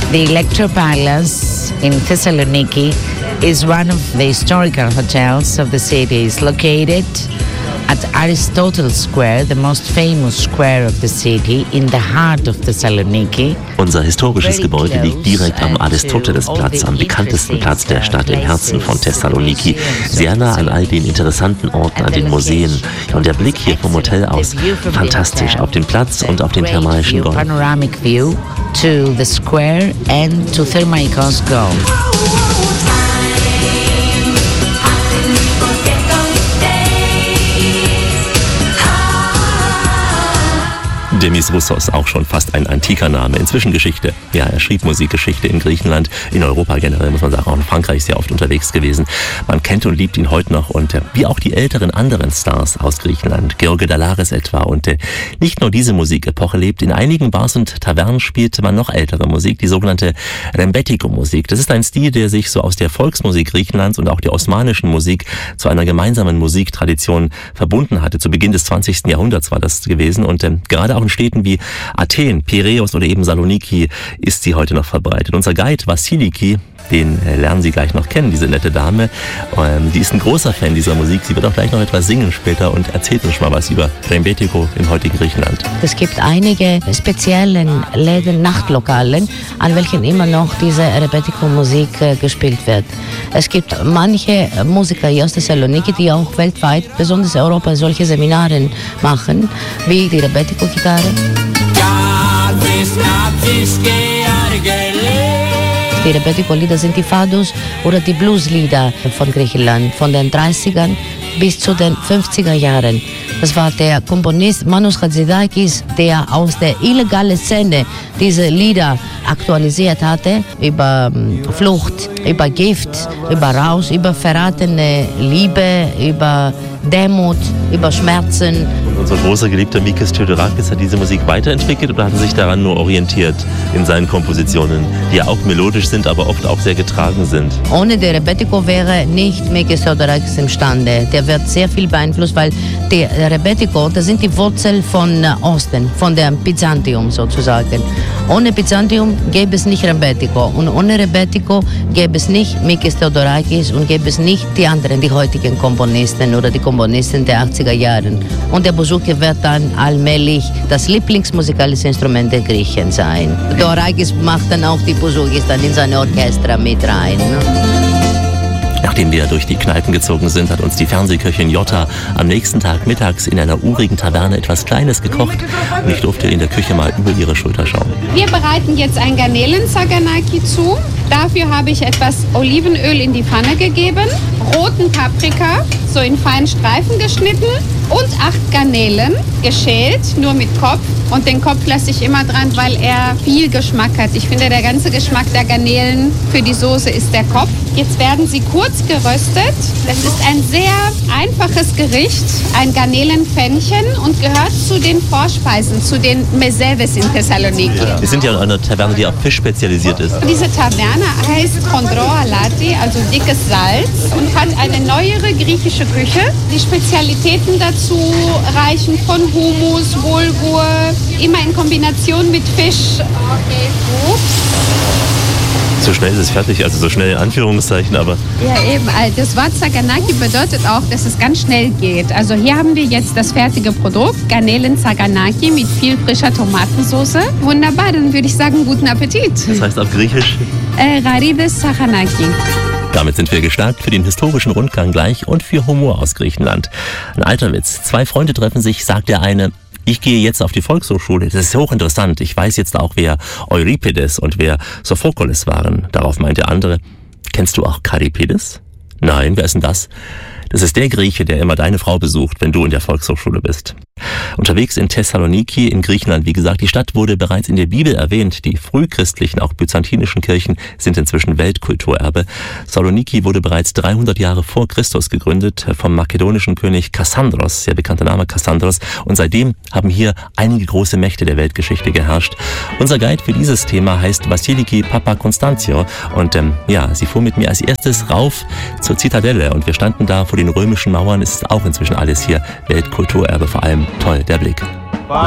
The Electro Palace in Thessaloniki is one of the historical hotels of the city. It's located at Aristotle Square, the most famous square of the city, in the heart of Thessaloniki. Unser historisches Gebäude liegt direkt am Aristotelesplatz, am bekanntesten Platz der Stadt im Herzen von Thessaloniki, sehr nah an all den interessanten Orten, an den Museen. Und der Blick hier vom Hotel aus, fantastisch, auf den Platz und auf den thermalischen Golf. Panoramic view to the square and to Thermaikos Golf. Demis Roussos, auch schon fast ein antiker Name, inzwischen Geschichte. Ja, er schrieb Musikgeschichte in Griechenland, in Europa generell, muss man sagen, auch in Frankreich sehr oft unterwegs gewesen. Man kennt und liebt ihn heute noch und wie auch die älteren anderen Stars aus Griechenland, George Dalaris etwa. Und nicht nur diese Musikepoche lebt, in einigen Bars und Tavernen spielte man noch ältere Musik, die sogenannte Rembetiko-Musik. Das ist ein Stil, der sich so aus der Volksmusik Griechenlands und auch der osmanischen Musik zu einer gemeinsamen Musiktradition verbunden hatte. Zu Beginn des 20. Jahrhunderts war das gewesen und gerade auch in Städten wie Athen, Piräus oder eben Saloniki ist sie heute noch verbreitet. Unser Guide Vassiliki, den lernen Sie gleich noch kennen, diese nette Dame. Die ist ein großer Fan dieser Musik. Sie wird auch gleich noch etwas singen später und erzählt uns mal was über Rembetiko im heutigen Griechenland. Es gibt einige spezielle Läden, Nachtlokalen, an welchen immer noch diese Rembetiko-Musik gespielt wird. Es gibt manche Musiker hier aus Thessaloniki, die auch weltweit, besonders in Europa, solche Seminare machen, wie die Rembetiko-Gitarre. Die Rembetiko-Lieder sind die Fados oder die Blueslieder von Griechenland, von den 30ern bis zu den 50er Jahren. Das war der Komponist Manos Hatzidakis, der aus der illegalen Szene diese Lieder aktualisiert hatte, über Flucht, über Gift, über Rausch, über verratene Liebe, über Demut, über Schmerzen. Unser großer geliebter Mikis Theodorakis hat diese Musik weiterentwickelt oder hat sich daran nur orientiert in seinen Kompositionen, die ja auch melodisch sind, aber oft auch sehr getragen sind? Ohne der Rembetiko wäre nicht Mikis Theodorakis imstande. Der wird sehr viel beeinflusst, weil der Rembetiko, das sind die Wurzeln von Osten, von dem Byzantium sozusagen. Ohne Byzantium gäbe es nicht Rembetiko und ohne Rembetiko gäbe es nicht Mikis Theodorakis und gäbe es nicht die anderen, die heutigen Komponisten oder die Komponisten der 80er Jahre. Und der Bouzouki wird dann allmählich das Lieblingsmusikalische Instrument der Griechen sein. Theodorakis macht dann auch die Bouzouki dann in seine Orchester mit rein. Ne? Nachdem wir durch die Kneipen gezogen sind, hat uns die Fernsehköchin Jota am nächsten Tag mittags in einer urigen Taverne etwas Kleines gekocht und ich durfte in der Küche mal über ihre Schulter schauen. Wir bereiten jetzt ein Garnelen-Saganaki zu. Dafür habe ich etwas Olivenöl in die Pfanne gegeben, roten Paprika, so in feinen Streifen geschnitten und 8 Garnelen, geschält, nur mit Kopf. Und den Kopf lasse ich immer dran, weil er viel Geschmack hat. Ich finde, der ganze Geschmack der Garnelen für die Soße ist der Kopf. Jetzt werden sie kurz geröstet. Das ist ein sehr einfaches Gericht, ein Garnelenpfännchen und gehört zu den Vorspeisen, zu den Meseves in Thessaloniki. Wir sind ja in einer Taverne, die auf Fisch spezialisiert ist. Diese Taverne heißt Chondro Alati, also dickes Salz, und hat eine neuere griechische Küche. Die Spezialitäten dazu reichen von Hummus, Bulgur, immer in Kombination mit Fisch. So schnell ist es fertig, also so schnell in Anführungszeichen, aber... Ja eben, das Wort Saganaki bedeutet auch, dass es ganz schnell geht. Also hier haben wir jetzt das fertige Produkt, Garnelen Saganaki mit viel frischer Tomatensauce. Wunderbar, dann würde ich sagen, guten Appetit. Das heißt auf Griechisch? Rarides Saganaki. Damit sind wir gestärkt für den historischen Rundgang gleich und für Humor aus Griechenland. Ein alter Witz. 2 Freunde treffen sich, sagt der eine: Ich gehe jetzt auf die Volkshochschule. Das ist hochinteressant. Ich weiß jetzt auch, wer Euripides und wer Sophokles waren. Darauf meint der andere: Kennst du auch Karipides? Nein, wer ist denn das? Das ist der Grieche, der immer deine Frau besucht, wenn du in der Volkshochschule bist. Unterwegs in Thessaloniki in Griechenland, wie gesagt, die Stadt wurde bereits in der Bibel erwähnt. Die frühchristlichen, auch byzantinischen Kirchen sind inzwischen Weltkulturerbe. Saloniki wurde bereits 300 Jahre vor Christus gegründet vom makedonischen König Kassandros, sehr bekannter Name Kassandros. Und seitdem haben hier einige große Mächte der Weltgeschichte geherrscht. Unser Guide für dieses Thema heißt Vassiliki Papakonstantio. Und sie fuhr mit mir als erstes rauf zur Zitadelle und wir standen da vor den römischen Mauern. Es ist auch inzwischen alles hier Weltkulturerbe, vor allem toll, der Blick.